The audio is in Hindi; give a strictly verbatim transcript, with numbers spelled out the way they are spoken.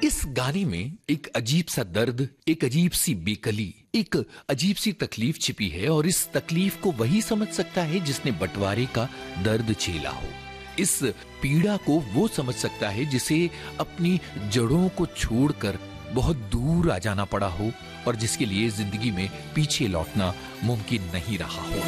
इस गाने में एक अजीब सा दर्द, एक अजीब सी बेकली, एक अजीब सी तकलीफ छिपी है और इस तकलीफ को वही समझ सकता है जिसने बंटवारे का दर्द झेला हो। इस पीड़ा को वो समझ सकता है जिसे अपनी जड़ों को छोड़कर बहुत दूर आ जाना पड़ा हो और जिसके लिए जिंदगी में पीछे लौटना मुमकिन नहीं रहा हो।